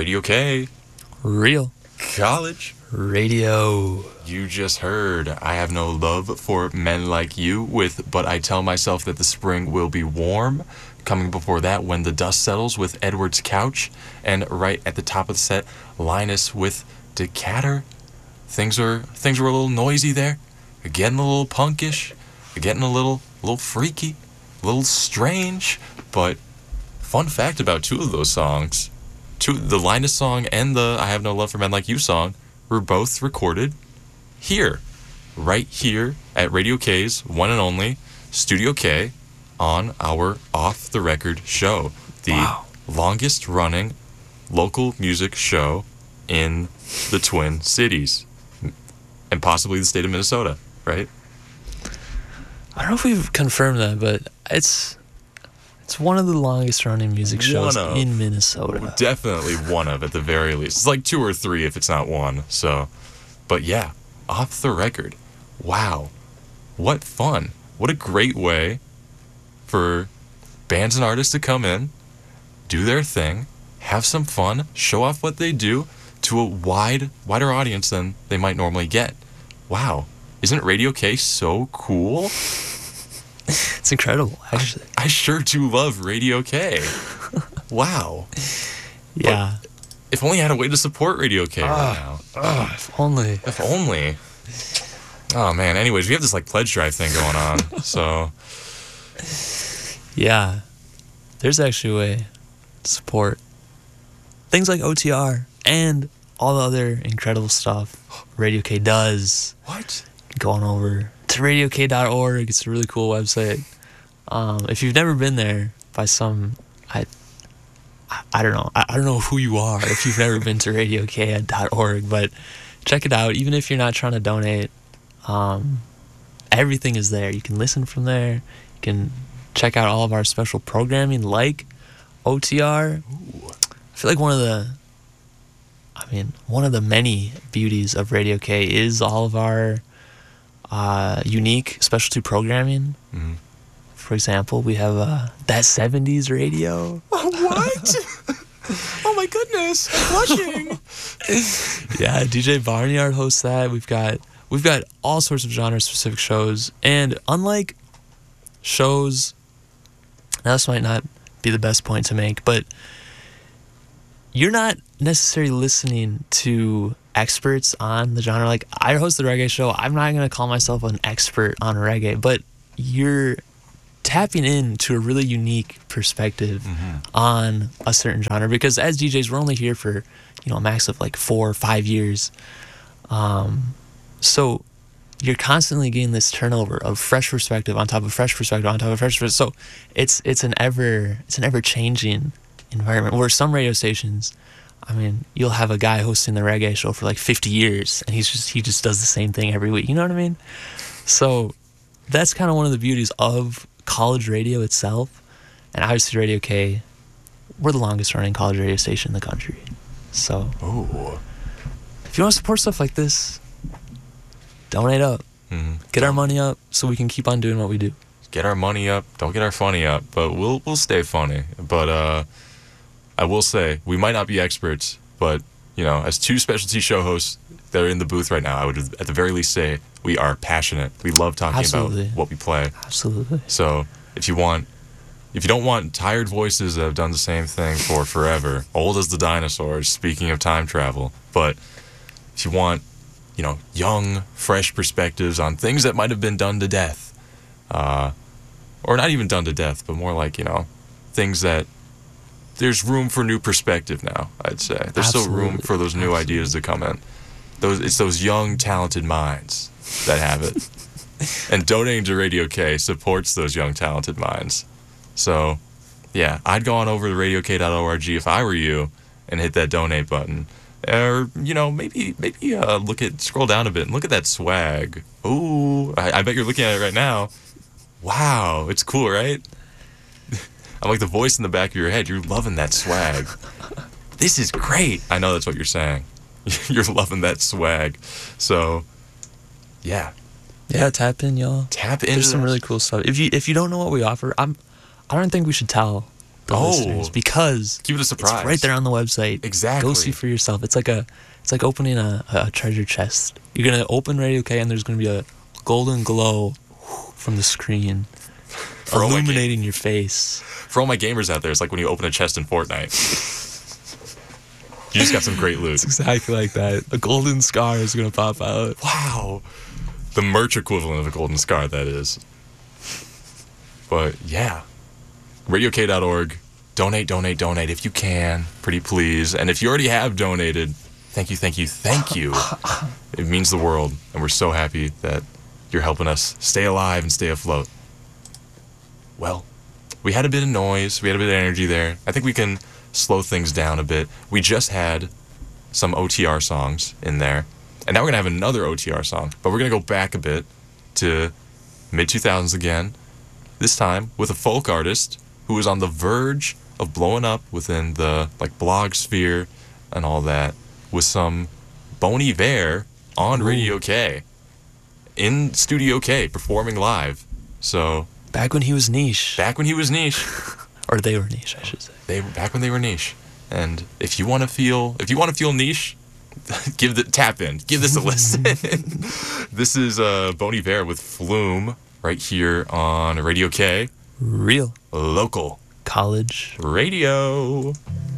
Radio K. Real College Radio. You just heard I Have No Love for Men Like You with But I Tell Myself That the Spring Will Be Warm. Coming before that, When the Dust Settles with Edward's Couch. And right at the top of the set, Linus with Decatur. Things were a little noisy there. Getting a little punkish. Getting a little freaky. A little strange. But fun fact about two of those songs, the Linus song and the I Have No Love for Men Like You song, were both recorded here, right here at Radio K's one and only Studio K on our Off the Record show, the longest running local music show in the Twin Cities and possibly the state of Minnesota, right? I don't know if we've confirmed that, but it's one of the longest running music shows in Minnesota. Definitely one of, at the very least. It's like 2 or 3 if it's not one. So, but yeah, Off the Record. Wow. What fun. What a great way for bands and artists to come in, do their thing, have some fun, show off what they do to a wider audience than they might normally get. Wow. Isn't Radio K so cool? It's incredible, actually. I sure do love Radio K. Wow. Yeah. But if only I had a way to support Radio K right now. If only. If only. Oh, man. Anyways, we have this, pledge drive thing going on, so... Yeah. There's actually a way to support things like OTR and all the other incredible stuff Radio K does. What? Going over to radiok.org. It's a really cool website. If you've never been there by some... I don't know. I don't know who you are if you've never been to radiok.org, but check it out. Even if you're not trying to donate, everything is there. You can listen from there. You can check out all of our special programming like OTR. Ooh. I feel like one of the many beauties of Radio K is all of our unique specialty programming. Mm-hmm. For example, we have That 70s Radio. What? Oh my goodness, I'm blushing. Yeah, DJ Barnyard hosts that. We've got all sorts of genre-specific shows, and unlike shows, now this might not be the best point to make, but you're not necessarily listening to experts on the genre. Like, I host the reggae show. I'm not going to call myself an expert on reggae, but you're tapping into a really unique perspective on a certain genre, because as DJs, we're only here for, a max of 4 or 5 years. So you're constantly getting this turnover of fresh perspective on top of fresh perspective on top of fresh perspective. So it's an ever changing environment where some radio stations, you'll have a guy hosting the reggae show for 50 years and he just does the same thing every week. You know what I mean? So that's kind of one of the beauties of college radio itself. And obviously Radio K, we're the longest running college radio station in the country. So if you want to support stuff like this, donate up. Get our money up so we can keep on doing what we do. Get our money up. Don't get our funny up, but we'll stay funny. But I will say, we might not be experts, but as 2 specialty show hosts that are in the booth right now, I would at the very least say we are passionate. We love talking about what we play. Absolutely. So if you don't want tired voices that have done the same thing for forever, old as the dinosaurs, speaking of time travel, but if you want, young, fresh perspectives on things that might have been done to death, or not even done to death, but more things that there's room for new perspective now, I'd say. There's still room for those new ideas to come in. It's those young, talented minds that have it. And donating to Radio K supports those young, talented minds. So, yeah, I'd go on over to radiok.org if I were you and hit that donate button. Or, maybe scroll down a bit and look at that swag. Ooh, I bet you're looking at it right now. Wow, it's cool, right? I'm like the voice in the back of your head. You're loving that swag. This is great. I know that's what you're saying. You're loving that swag. So, yeah. Yeah, tap in, y'all. Tap in. There's some really cool stuff. If you don't know what we offer, I don't think we should tell the Oh. listeners because Keep it a surprise. it's right there on the website. Exactly. Go see for yourself. It's like opening a treasure chest. You're gonna open Radio K and there's gonna be a golden glow from the screen, For all my illuminating your face. For all my gamers out there, it's like when you open a chest in Fortnite. You just got some great loot. It's exactly like that. A golden scar is gonna pop out. Wow. The merch equivalent of a golden scar, that is. But yeah. RadioK.org. Donate, donate, donate if you can. Pretty please. And if you already have donated, thank you, thank you, thank you. It means the world. And we're so happy that you're helping us stay alive and stay afloat. Well, we had a bit of noise. We had a bit of energy there. I think we can slow things down a bit. We just had some OTR songs in there. And now we're going to have another OTR song. But we're going to go back a bit to mid-2000s again. This time with a folk artist who was on the verge of blowing up within the blog sphere and all that, with some Bon Iver on Radio K, in Studio K, performing live. So Back when he was niche. back when he was niche, Or they were niche, I should say. back when they were niche. And if you want to feel niche, tap in, give this a listen. This is Bon Iver with Flume right here on Radio K, Real local college radio.